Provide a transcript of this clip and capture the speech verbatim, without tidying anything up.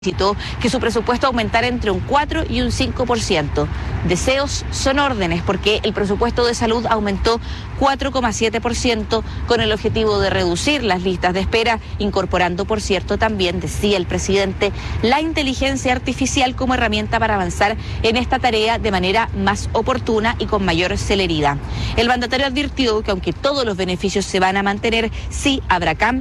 Citó que su presupuesto aumentara entre un cuatro y un cinco por ciento. Deseos son órdenes, porque el presupuesto de salud aumentó cuatro coma siete por ciento con el objetivo de reducir las listas de espera, incorporando, por cierto, también, decía el presidente, la inteligencia artificial como herramienta para avanzar en esta tarea de manera más oportuna y con mayor celeridad. El mandatario advirtió que aunque todos los beneficios se van a mantener, sí habrá cambios